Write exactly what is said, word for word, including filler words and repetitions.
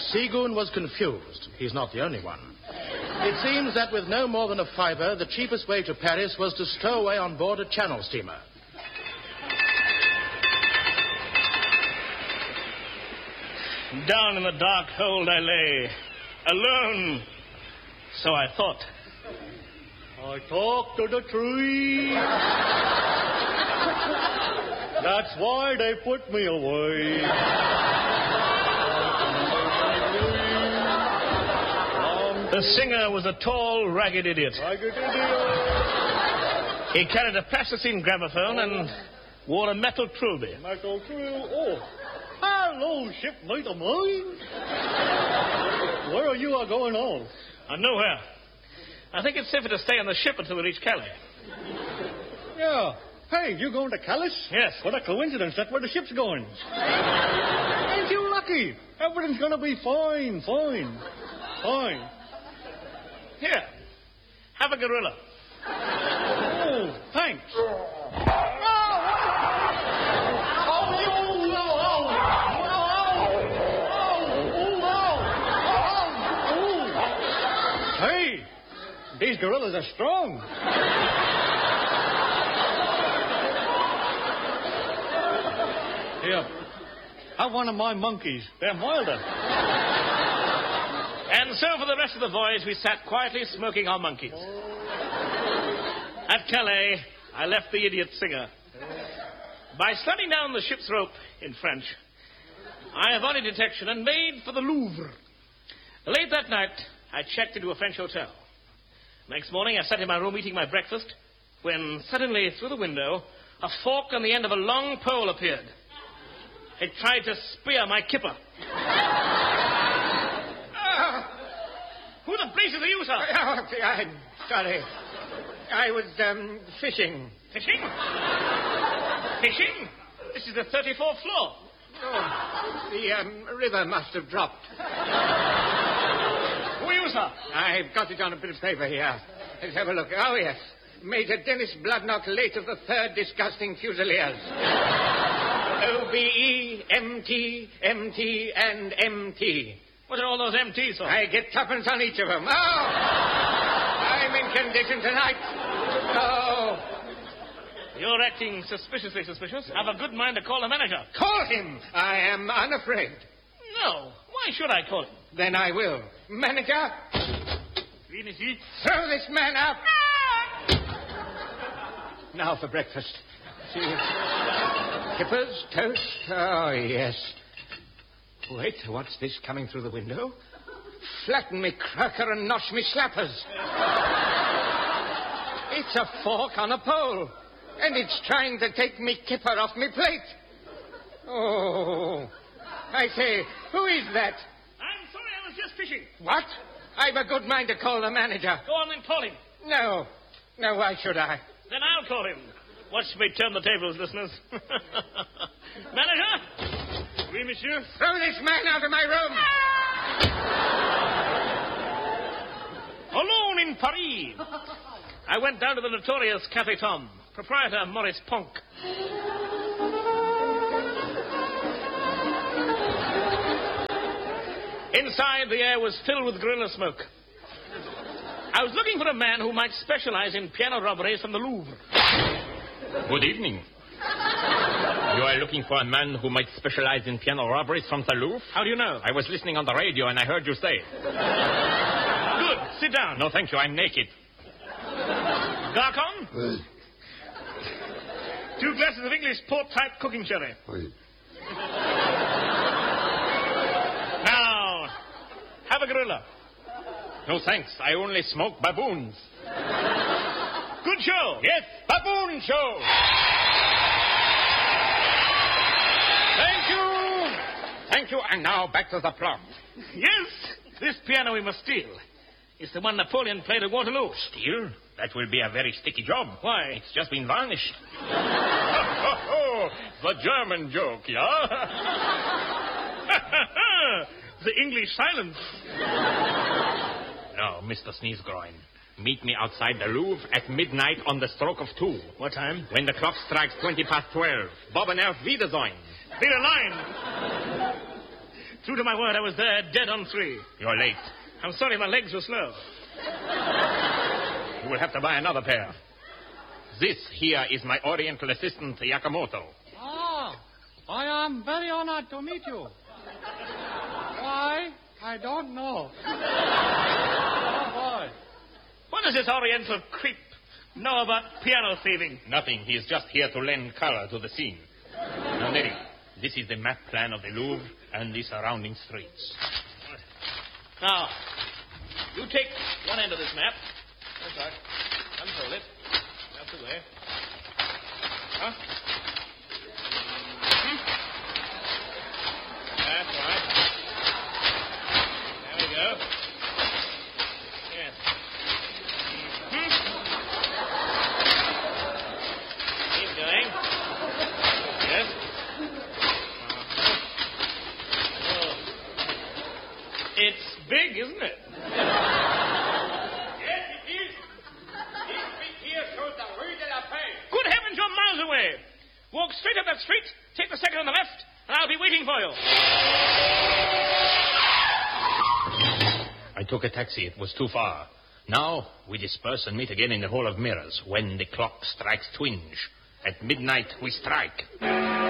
Seagoon was confused. He's not the only one. It seems that with no more than a fiver, the cheapest way to Paris was to stow away on board a Channel steamer. Down in the dark hold I lay, alone. So I thought. I talk to the tree. That's why they put me away. The singer was a tall, ragged idiot. Ragged idiot. He carried a plasticine gramophone and wore a metal trilby. Metal trilby? Oh. Hello, shipmate of mine. Where are you going on? Uh, nowhere. I think it's safer to stay on the ship until we reach Calais. Yeah. Hey, you going to Calais? Yes. What a coincidence. That's where the ship's going. Ain't you lucky? Everything's going to be fine, fine, fine. Here. Have a gorilla. Oh, thanks. Hey, these gorillas are strong. Here, have one of my monkeys. They're milder. And so for the rest of the voyage, we sat quietly smoking our monkeys. At Calais, I left the idiot singer. By sliding down the ship's rope, in French, I avoided detection and made for the Louvre. Late that night, I checked into a French hotel. Next morning, I sat in my room eating my breakfast, when suddenly, through the window, a fork on the end of a long pole appeared. It tried to spear my kipper. uh, who the blazes are you, sir? Oh, I'm sorry. I was, um, fishing. Fishing? Fishing? This is the thirty-fourth floor. Oh, the, um, river must have dropped. Who are you, sir? I've got it on a bit of paper here. Let's have a look. Oh, yes. Major Dennis Bloodnock, late of the third Disgusting Fusiliers. O B E, M T, M T, and M T. What are all those M Ts for? I get tuppence on each of them. Oh! I'm in condition tonight. Oh. You're acting suspiciously suspicious. Have a good mind to call the manager. Call him. I am unafraid. No. Why should I call him? Then I will. Manager. Throw this man out. Now for breakfast. See. Kippers, toast. Oh, yes. Wait, what's this coming through the window? Flatten me cracker and nosh me slappers. It's a fork on a pole. And it's trying to take me kipper off me plate. Oh. I say, who is that? I'm sorry, I was just fishing. What? I've a good mind to call the manager. Go on and call him. No. No, why should I? Then I'll call him. Watch me turn the tables, listeners. Manager? Oui, monsieur? Throw this man out of my room. Alone in Paris. I went down to the notorious Café Tom. Proprietor Maurice Ponk. Inside, the air was filled with gorilla smoke. I was looking for a man who might specialize in piano robberies from the Louvre. Good evening. You are looking for a man who might specialize in piano robberies from the Louvre? How do you know? I was listening on the radio and I heard you say. Good. Sit down. No, thank you. I'm naked. Garcon? Two glasses of English port-type cooking sherry. Now, have a gorilla. No, thanks. I only smoke baboons. Good show. Yes, baboon show. Thank you. Thank you. And now back to the plot. Yes, this piano we must steal. It's the one Napoleon played at Waterloo. Steal? That will be a very sticky job. Why? It's just been varnished. The German joke, yeah? The English silence. No, Mister Sneezegroin. Meet me outside the Louvre at midnight on the stroke of two. What time? When the clock strikes twenty past twelve. Bob and Elf Wiedersehen. Clear a line. True to my word, I was there, dead on three. You're late. I'm sorry, my legs were slow. You will have to buy another pair. This here is my Oriental assistant, Yakamoto. Ah, I am very honored to meet you. Why? I don't know. Oh, boy. What does this Oriental creep know about piano thieving? Nothing. He is just here to lend color to the scene. Now, Neri, this is the map plan of the Louvre and the surrounding streets. Now, you take one end of this map. That's right. Unfold it. That's the way. Huh? Hmm? That's right. There we go. Yes. Hmm? Keep going. Yes. Uh-huh. Oh. It's big, isn't it? Good heavens, you're miles away. Walk straight up that street, take the second on the left, and I'll be waiting for you. I took a taxi. It was too far. Now we disperse and meet again in the Hall of Mirrors when the clock strikes twinge. At midnight we strike.